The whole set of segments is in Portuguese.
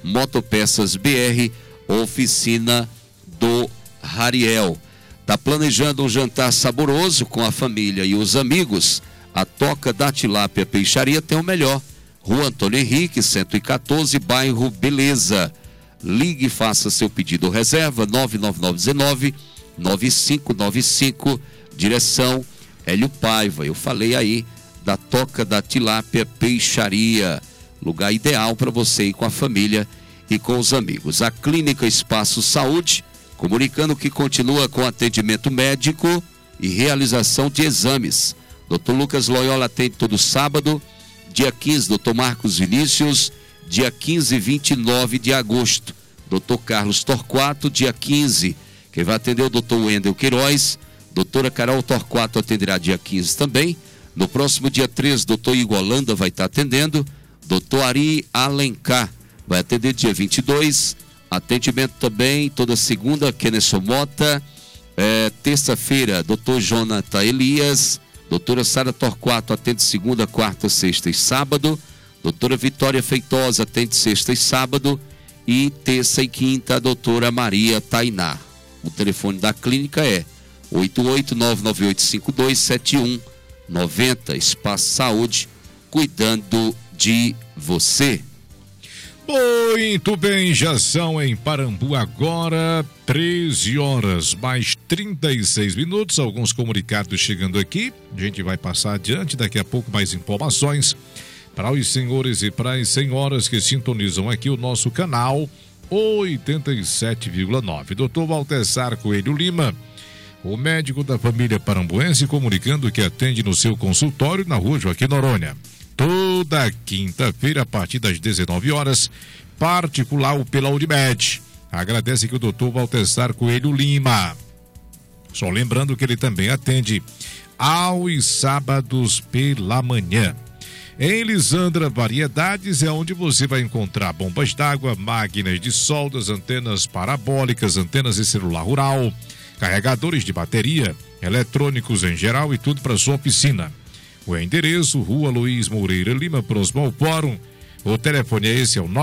Motopeças BR, oficina do Rariel. Tá planejando um jantar saboroso com a família e os amigos? A Toca da Tilápia Peixaria tem o melhor. Rua Antônio Henrique, 114, bairro Beleza. Ligue e faça seu pedido. Reserva 99919-9595, direção Hélio Paiva. Eu falei aí da Toca da Tilápia Peixaria. Lugar ideal para você ir com a família e com os amigos. A Clínica Espaço Saúde, comunicando que continua com atendimento médico e realização de exames. Dr. Lucas Loyola atende todo sábado, dia 15, Dr. Marcos Vinícius, dia 15 e 29 de agosto. Dr. Carlos Torquato, dia 15. Quem vai atender é o Dr. Wendel Queiroz. Doutora Carol Torquato atenderá dia 15 também. No próximo dia 13, Dr. Igor Holanda vai estar atendendo. Dr. Ari Alencar vai atender dia 22. Atendimento também toda segunda, Keneson Mota. Terça-feira, Dr. Jonathan Elias. Doutora Sara Torquato atende segunda, quarta, sexta e sábado. Doutora Vitória Feitosa atende sexta e sábado. E terça e quinta, a doutora Maria Tainá. O telefone da clínica é 88-99852-7190. Espaço Saúde, cuidando de você. Muito bem, já são em Parambu agora 13 horas mais 36 minutos. Alguns comunicados chegando aqui. A gente vai passar adiante daqui a pouco mais informações para os senhores e para as senhoras que sintonizam aqui o nosso canal 87,9. Dr. Valtessar Coelho Lima, o médico da família parambuense, comunicando que atende no seu consultório na rua Joaquim Noronha. Toda quinta-feira, a partir das 19 horas, particular pela Unimed. Agradece que o Dr. Valtessar Coelho Lima. Só lembrando que ele também atende aos sábados pela manhã. Em Lisandra Variedades é onde você vai encontrar bombas d'água, máquinas de soldas, antenas parabólicas, antenas de celular rural, carregadores de bateria, eletrônicos em geral e tudo para sua oficina. O endereço, Rua Luiz Moreira Lima, próximo ao Fórum. O telefone é esse, é o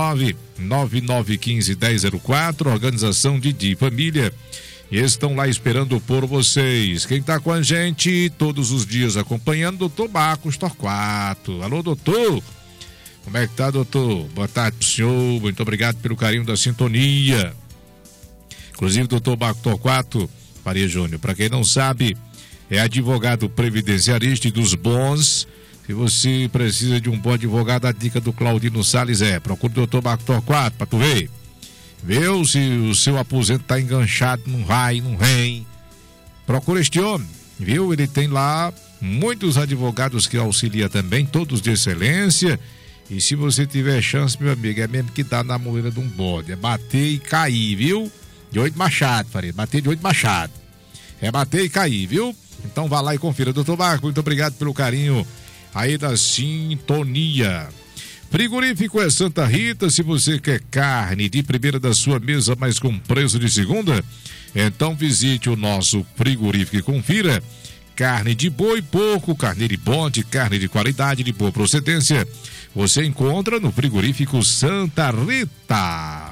99915-1004, organização Didi Família. E estão lá esperando por vocês. Quem está com a gente todos os dias acompanhando, doutor Marcos Torquato. Alô, doutor. Como é que tá, doutor? Boa tarde pro senhor. Muito obrigado pelo carinho da sintonia. Inclusive, doutor Marcos Torquato, Faria Júnior, para quem não sabe, é advogado previdenciarista e dos bons. Se você precisa de um bom advogado, a dica do Claudino Salles procure o doutor Marcos Torquato para tu ver. Viu? Se o seu aposento está enganchado, não vai, não vem. Procura este homem, viu? Ele tem lá muitos advogados que auxiliam também, todos de excelência. E se você tiver chance, meu amigo, é mesmo que dá na moleira de um bode. É bater e cair, viu? De 8 machado, Faria. Bater de 8 machado. É bater e cair, viu? Então vá lá e confira. Doutor Marco, muito obrigado pelo carinho aí da sintonia. Frigorífico é Santa Rita. Se você quer carne de primeira da sua mesa, mas com preço de segunda, então visite o nosso frigorífico e confira. Carne de boi, porco, carne de bode, carne de qualidade, de boa procedência, você encontra no frigorífico Santa Rita.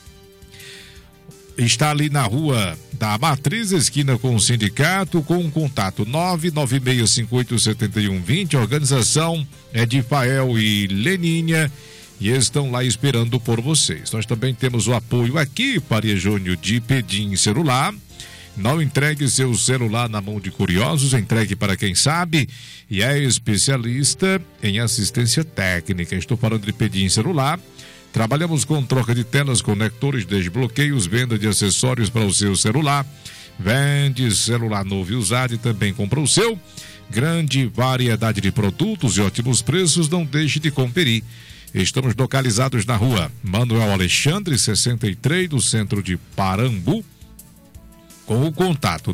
Está ali na Rua da Matriz, esquina com o sindicato, com um contato 996587120. A organização é de Fael e Leninha e estão lá esperando por vocês. Nós também temos o apoio aqui, Faria Júnior, de Pedim Celular. Não entregue seu celular na mão de curiosos, entregue para quem sabe e é especialista em assistência técnica. Estou falando de Pedim Celular. Trabalhamos com troca de telas, conectores, desbloqueios, venda de acessórios para o seu celular. Vende celular novo e usado e também compra o seu. Grande variedade de produtos e ótimos preços, não deixe de conferir. Estamos localizados na Rua Manuel Alexandre, 63, do centro de Parambu, com o contato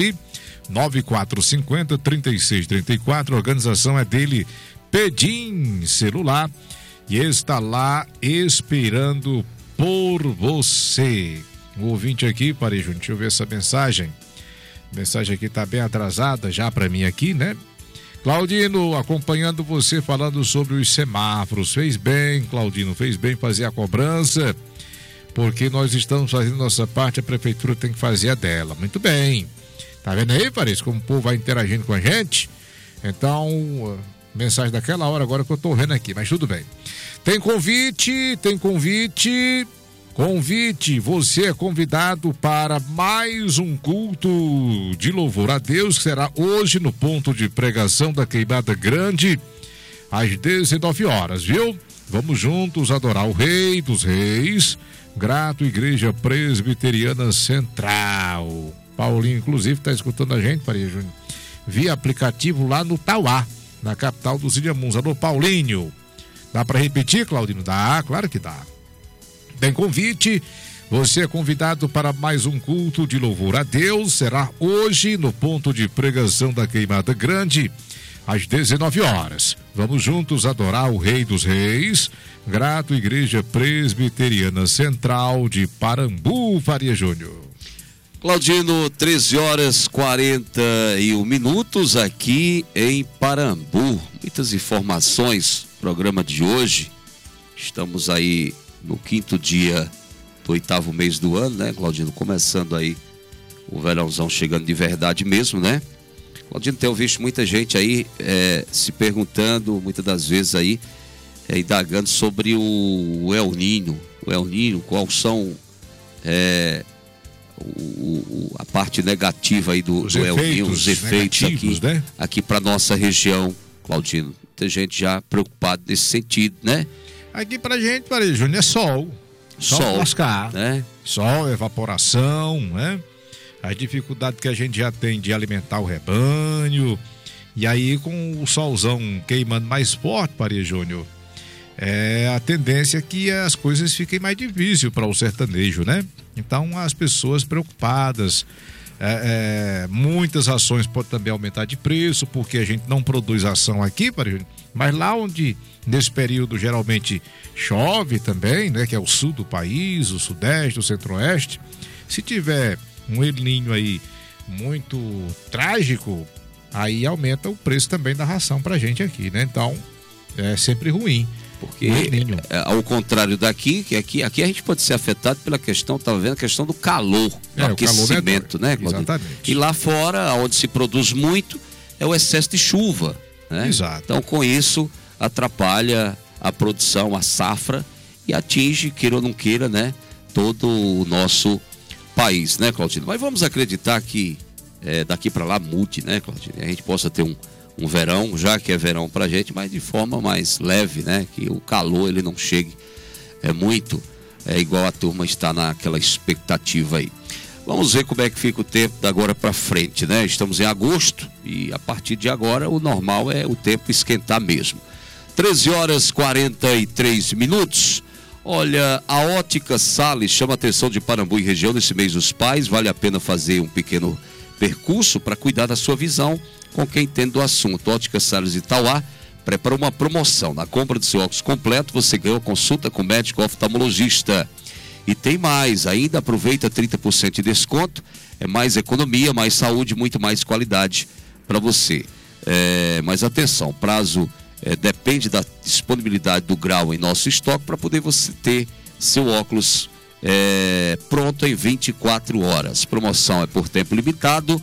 99450-3634. A organização é dele, Pedim Celular. E está lá esperando por você. O ouvinte aqui, parei, deixa eu ver essa mensagem. A mensagem aqui está bem atrasada já para mim aqui, né? Claudino, acompanhando você, falando sobre os semáforos. Fez bem, Claudino, fez bem fazer a cobrança, porque nós estamos fazendo nossa parte, a prefeitura tem que fazer a dela. Muito bem. Tá vendo aí, Paris, como o povo vai interagindo com a gente? Então, mensagem daquela hora agora que eu tô vendo aqui, mas tudo bem. Tem convite. Convite, você é convidado para mais um culto de louvor a Deus, que será hoje no ponto de pregação da Queimada Grande, às 19 horas, viu? Vamos juntos adorar o Rei dos Reis, Grato Igreja Presbiteriana Central. Paulinho, inclusive, está escutando a gente, Maria Júnior, via aplicativo lá no Tauá, na capital dos Ilhamuns. Alô, Paulinho. Dá para repetir, Claudino? Dá, claro que dá. Tem convite, você é convidado para mais um culto de louvor a Deus, será hoje no ponto de pregação da Queimada Grande, às 19 horas. Vamos juntos adorar o Rei dos Reis, Grato Igreja Presbiteriana Central de Parambu, Faria Júnior. Claudino, 13 horas 41 minutos aqui em Parambu. Muitas informações, programa de hoje. Estamos aí no 5º dia do 8º mês do ano, né, Claudino? Começando aí o verãozão chegando de verdade mesmo, né? Claudino, tenho visto muita gente aí se perguntando, muitas das vezes aí, indagando sobre o El Niño. O El Niño, quais são a parte negativa aí do El Niño, os efeitos aqui para nossa região, Claudino. Muita gente já preocupada nesse sentido, né? Aqui pra gente, Maria Júnior, é sol lascar, né? Sol, evaporação, né? A dificuldade que a gente já tem de alimentar o rebanho, e aí com o solzão queimando mais forte, Maria Júnior, a tendência é que as coisas fiquem mais difíceis para o sertanejo, né? Então as pessoas preocupadas, muitas ações podem também aumentar de preço, porque a gente não produz ação aqui, Maria Júnior, mas lá onde nesse período geralmente chove também, né, que é o sul do país, o sudeste, o centro-oeste, se tiver um El Niño aí muito trágico, aí aumenta o preço também da ração pra gente aqui, né? Então é sempre ruim. Porque ao contrário daqui, que aqui a gente pode ser afetado pela questão, tá vendo, a questão do calor, do aquecimento, né, Claudinho? Exatamente. E lá fora, onde se produz muito, é o excesso de chuva, né? Exato. Então com isso atrapalha a produção, a safra, e atinge, queira ou não queira, né, todo o nosso país, né, Claudinho? Mas vamos acreditar que daqui para lá mude, né, Claudinho? A gente possa ter um verão, já que é verão pra gente, mas de forma mais leve, né? Que o calor ele não chegue muito, igual a turma está naquela expectativa aí. Vamos ver como é que fica o tempo da agora para frente, né? Estamos em agosto e a partir de agora o normal é o tempo esquentar mesmo. 13 horas 43 minutos. Olha, a Ótica Salles chama a atenção de Parambu e região nesse mês dos pais. Vale a pena fazer um pequeno percurso para cuidar da sua visão com quem entende do assunto. Ótica Salles Itauá prepara uma promoção. Na compra do seu óculos completo, você ganha uma consulta com médico oftalmologista. E tem mais, ainda aproveita 30% de desconto. É mais economia, mais saúde, muito mais qualidade para você. Mas atenção, prazo depende da disponibilidade do grau em nosso estoque para poder você ter seu óculos pronto em 24 horas. Promoção é por tempo limitado.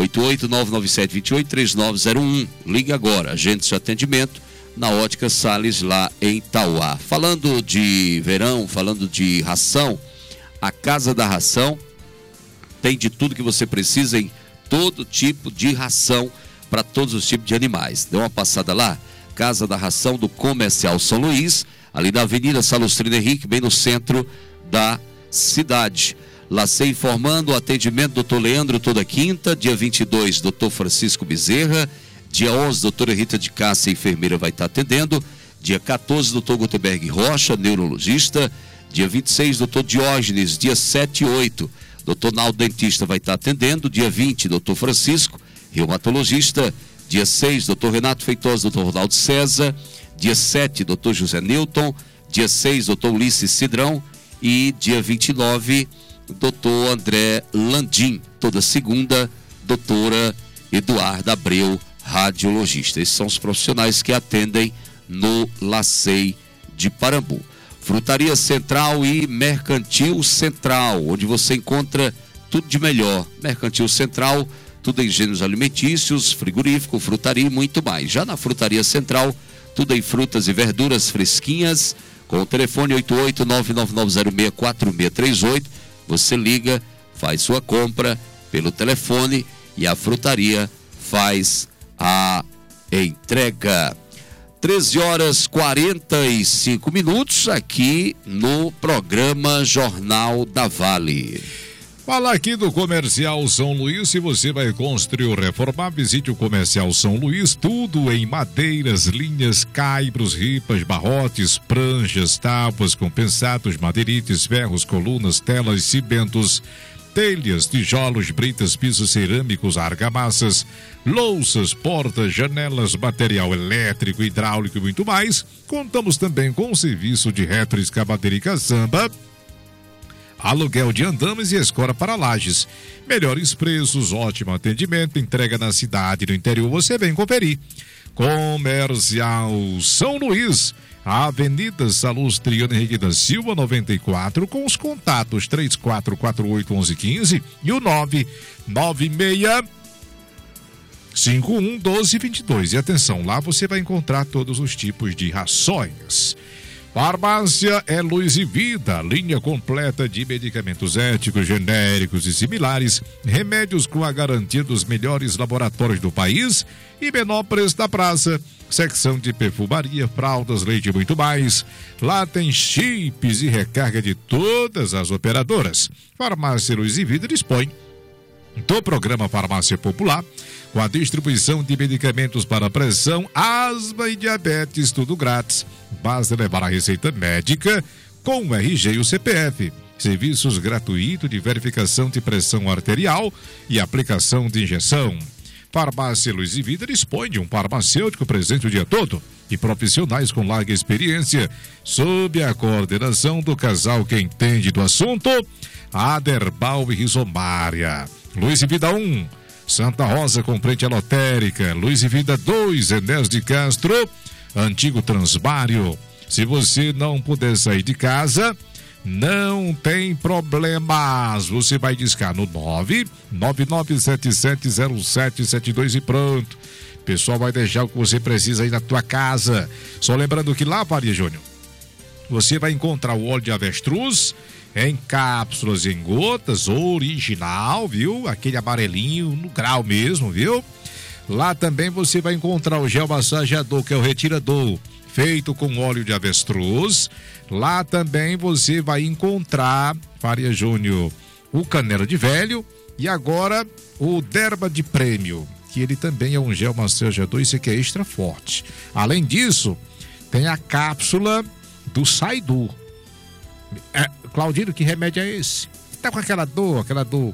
88-997-28-3901. Ligue agora, agende seu atendimento na Ótica Salles, lá em Itauá. Falando de verão, falando de ração, a Casa da Ração tem de tudo que você precisa em todo tipo de ração para todos os tipos de animais. Dê uma passada lá, Casa da Ração do Comercial São Luís, ali na Avenida Salustrino Henrique, bem no centro da cidade. Lacei informando o atendimento do Dr. Leandro toda quinta, dia 22, Dr. Francisco Bezerra, dia 11, doutora Rita de Cássia, enfermeira, vai estar atendendo, dia 14, Dr. Gutenberg Rocha, neurologista, dia 26, Dr. Diógenes, dia 7 e 8, Dr. Naldo Dentista vai estar atendendo, dia 20, Dr. Francisco, reumatologista, dia 6, Dr. Renato Feitosa, Dr. Ronaldo César, dia 7, Dr. José Newton, dia 6, Dr. Ulisses Cidrão e dia 29, Dr. André Landim, toda segunda, doutora Eduarda Abreu radiologista. Esses são os profissionais que atendem no LACEI de Parambu. Frutaria Central e Mercantil Central, onde você encontra tudo de melhor. Mercantil Central, tudo em gêneros alimentícios, frigorífico, frutaria e muito mais. Já na Frutaria Central, tudo em frutas e verduras fresquinhas, com o telefone 88-99906-4638. Você liga, faz sua compra pelo telefone e a frutaria faz a entrega. 13h45 aqui no programa Jornal da Vale. Fala aqui do Comercial São Luís. Se você vai construir ou reformar, visite o Comercial São Luís. Tudo em madeiras, linhas, caibros, ripas, barrotes, pranchas, tábuas, compensados, madeirites, ferros, colunas, telas, cimentos, telhas, tijolos, britas, pisos cerâmicos, argamassas, louças, portas, janelas, material elétrico, hidráulico e muito mais. Contamos também com o serviço de retroescavadeira e caçamba, aluguel de andames e escora para lajes. Melhores preços, ótimo atendimento, entrega na cidade e no interior. Você vem conferir. Comercial São Luís, Avenida Salustiano Henrique da Silva, 94, com os contatos 3448-1115 e o 996-511222. E atenção, lá você vai encontrar todos os tipos de rações. Farmácia é Luz e Vida, linha completa de medicamentos éticos, genéricos e similares, remédios com a garantia dos melhores laboratórios do país e menor preço da praça. Secção de perfumaria, fraldas, leite e muito mais. Lá tem chips e recarga de todas as operadoras. Farmácia Luz e Vida dispõe do programa Farmácia Popular, com a distribuição de medicamentos para pressão, asma e diabetes, tudo grátis. Basta levar a receita médica com o RG e o CPF. Serviços gratuitos de verificação de pressão arterial e aplicação de injeção. Farmácia Luz e Vida dispõe de um farmacêutico presente o dia todo e profissionais com larga experiência, sob a coordenação do casal que entende do assunto, Aderbal e Rizomária. Luz e Vida 1, Santa Rosa com frente à lotérica. Luz e Vida 2, Enéas de Castro, antigo Transmário. Se você não puder sair de casa, não tem problemas. Você vai discar no 999770772 e pronto. O pessoal vai deixar o que você precisa aí na tua casa. Só lembrando que lá, Maria Júnior, você vai encontrar o óleo de avestruz em cápsulas, em gotas, original, viu? Aquele amarelinho no grau mesmo, viu? Lá também você vai encontrar o gel massageador, que é o retirador, feito com óleo de avestruz. Lá também você vai encontrar, Faria Júnior, o canela de velho e agora o Derba de Prêmio, que ele também é um gel massageador, isso aqui é extra forte. Além disso, tem a cápsula do Saidu. Claudino, que remédio é esse? Tá com aquela dor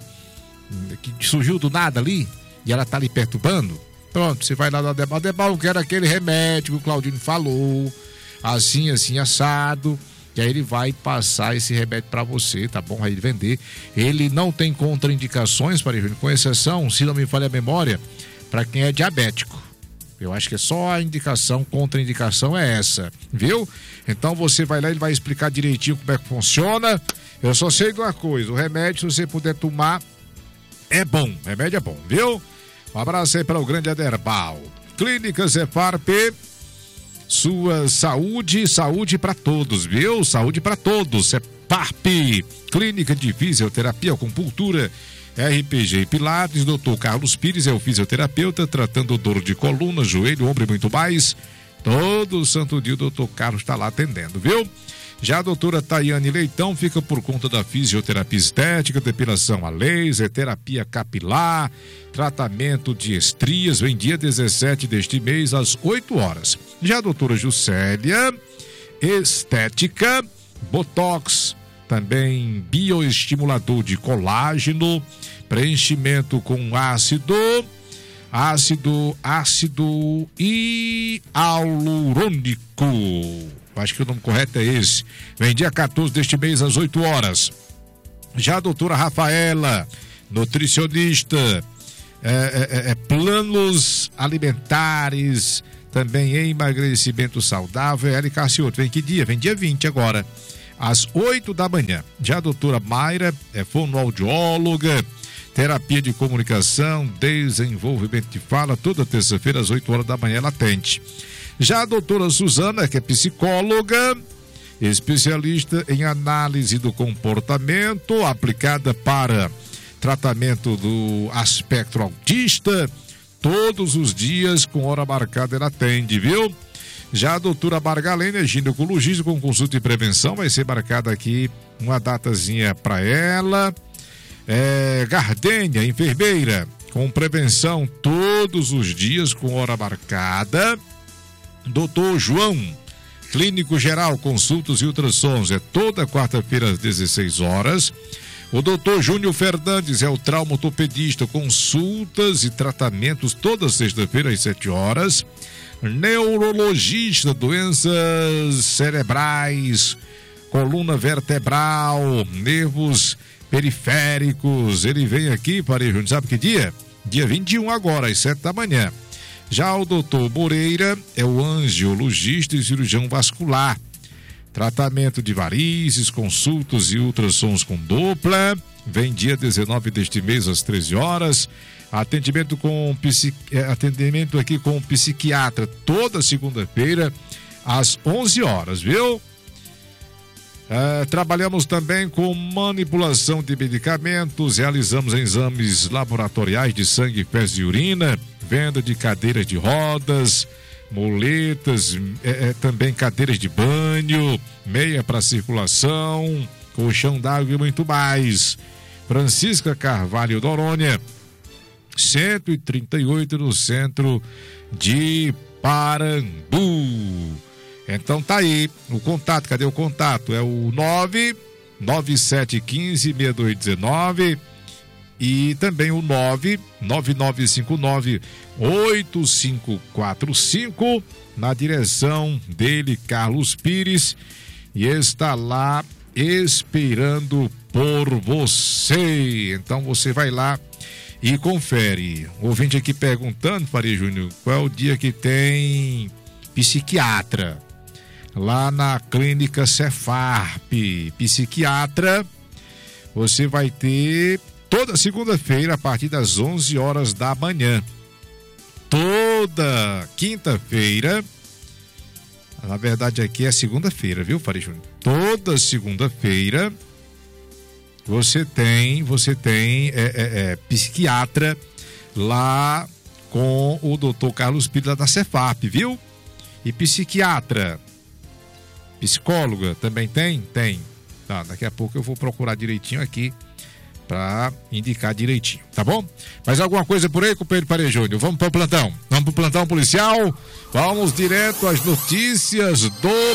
que surgiu do nada ali e ela tá ali perturbando? Pronto, você vai lá no Adebal. Adebal, eu quero aquele remédio que o Claudino falou, assim, assado. E aí ele vai passar esse remédio para você, tá bom? Aí ele vender. Ele não tem contraindicações, com exceção, se não me falha a memória, para quem é diabético. Eu acho que é só a indicação, contraindicação é essa, viu? Então você vai lá, ele vai explicar direitinho como é que funciona. Eu só sei de uma coisa, o remédio, se você puder tomar, é bom, o remédio é bom, viu? Um abraço aí para o grande Aderbal. Clínica Zefarp, sua saúde para todos, viu? Saúde para todos, Zefarp, Clínica de Fisioterapia, Acupuntura, RPG e Pilates. Dr. Carlos Pires é o fisioterapeuta, tratando dor de coluna, joelho, ombro e muito mais. Todo santo dia o doutor Carlos está lá atendendo, viu? Já a doutora Tayane Leitão fica por conta da fisioterapia estética, depilação a laser, terapia capilar, tratamento de estrias, vem dia 17 deste mês às 8 horas. Já a doutora Juscelia, estética, botox, também bioestimulador de colágeno, preenchimento com ácido hialurônico. Acho que o nome correto é esse. Vem dia 14 deste mês às 8 horas. Já a doutora Rafaela, nutricionista, planos alimentares, também emagrecimento saudável. LK8, vem que dia? Vem dia 20 agora, às 8 da manhã. Já a doutora Mayra é fonoaudióloga, terapia de comunicação, desenvolvimento de fala, toda terça-feira às 8 horas da manhã ela atende. Já a doutora Suzana, que é psicóloga, especialista em análise do comportamento, aplicada para tratamento do aspecto autista, todos os dias com hora marcada ela atende, viu? Já a doutora Margalene, ginecologista com consulta e prevenção, vai ser marcada aqui uma datazinha para ela. Gardênia, enfermeira, com prevenção todos os dias com hora marcada. Doutor João, clínico geral, consultas e ultrassons, é toda quarta-feira às 16 horas. O doutor Júnior Fernandes é o traumatopedista, consultas e tratamentos toda sexta-feira às 7 horas. Neurologista, doenças cerebrais, coluna vertebral, nervos periféricos. Ele vem aqui, Parejo, sabe que dia? Dia 21 agora, às 7 da manhã. Já o doutor Moreira é o angiologista e cirurgião vascular. Tratamento de varizes, consultas e ultrassons com dupla. Vem dia 19 deste mês às 13 horas. Atendimento aqui com psiquiatra toda segunda-feira às 11 horas, viu? Trabalhamos também com manipulação de medicamentos, realizamos exames laboratoriais de sangue, fezes e urina, venda de cadeiras de rodas, muletas, também cadeiras de banho, meia para circulação, colchão d'água e muito mais. Francisca Carvalho Dorônia, 138 no centro de Parambu. Então tá aí o contato, cadê o contato? É o 99715-6219 e também o 99959-8545 na direção dele, Carlos Pires, e está lá esperando por você. Então você vai lá e confere. O ouvinte aqui perguntando, Faria Júnior, qual é o dia que tem psiquiatra? Lá na clínica Cefarp, psiquiatra, você vai ter toda segunda-feira a partir das 11 horas da manhã. Toda quinta-feira, na verdade aqui é segunda-feira, viu, Faria Júnior? Toda segunda-feira você tem psiquiatra lá com o doutor Carlos Pires da Cefarp, viu? E psiquiatra, psicóloga também tem? Tem. Tá, daqui a pouco eu vou procurar direitinho aqui para indicar direitinho, tá bom? Mais alguma coisa por aí, companheiro Parejo Júnior? Vamos para o plantão. Vamos para o plantão policial. Vamos direto às notícias do